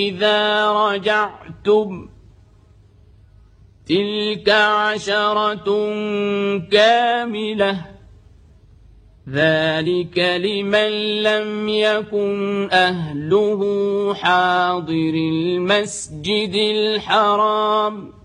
إذا رجعتم تلك 10 كاملة ذلك لمن لم يكن أهله حاضر المسجد الحرام